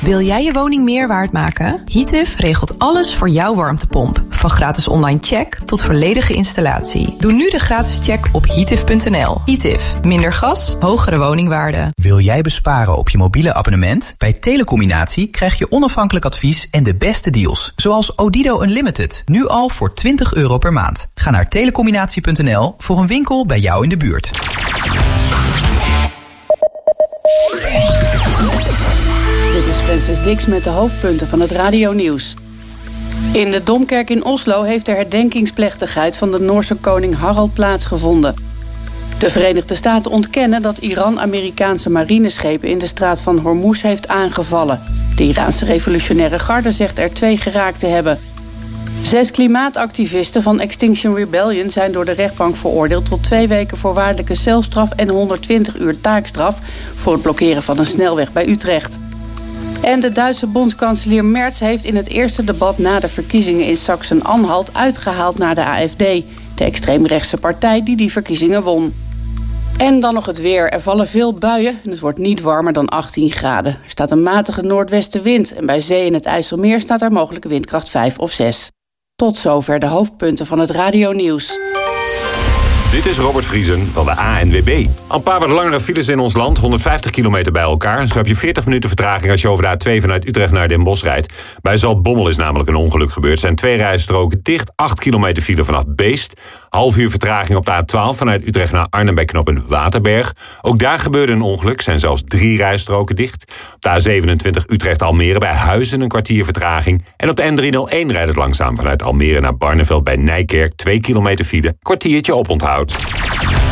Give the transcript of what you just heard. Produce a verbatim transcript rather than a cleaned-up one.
Wil jij je woning meer waard maken? Heative regelt alles voor jouw warmtepomp. Van gratis online check tot volledige installatie. Doe nu de gratis check op heative punt n l. Heative. Minder gas, hogere woningwaarde. Wil jij besparen op je mobiele abonnement? Bij Telecombinatie krijg je onafhankelijk advies en de beste deals. Zoals Odido Unlimited. Nu al voor twintig euro per maand. Ga naar telecombinatie punt n l voor een winkel bij jou in de buurt. Dit is Francis Dix met de hoofdpunten van het radionieuws. In de Domkerk in Oslo heeft de herdenkingsplechtigheid van de Noorse koning Harald plaatsgevonden. De Verenigde Staten ontkennen dat Iran Amerikaanse marineschepen in de straat van Hormuz heeft aangevallen. De Iraanse revolutionaire garde zegt er twee geraakt te hebben. Zes klimaatactivisten van Extinction Rebellion zijn door de rechtbank veroordeeld tot twee weken voorwaardelijke celstraf en honderdtwintig uur taakstraf voor het blokkeren van een snelweg bij Utrecht. En de Duitse bondskanselier Merz heeft in het eerste debat na de verkiezingen in Sachsen-Anhalt uitgehaald naar de A F D, de extreemrechtse partij die die verkiezingen won. En dan nog het weer. Er vallen veel buien en het wordt niet warmer dan achttien graden. Er staat een matige noordwestenwind en bij zee in het IJsselmeer staat er mogelijk windkracht vijf of zes. Tot zover de hoofdpunten van het radionieuws. Dit is Robert Vriesen van de A N W B. Al een paar wat langere files in ons land, honderdvijftig kilometer bij elkaar. Zo heb je veertig minuten vertraging als je over de A twee vanuit Utrecht naar Den Bosch rijdt. Bij Zaltbommel is namelijk een ongeluk gebeurd. Er zijn twee rijstroken dicht, acht kilometer file vanaf Beest. Half uur vertraging op de A twaalf vanuit Utrecht naar Arnhem bij knooppunt Waterberg. Ook daar gebeurde een ongeluk, zijn zelfs drie rijstroken dicht. Op de A zevenentwintig Utrecht-Almere bij Huizen een kwartier vertraging. En op de N driehonderdéén rijdt het langzaam vanuit Almere naar Barneveld bij Nijkerk. Twee kilometer file, kwartiertje oponthoud.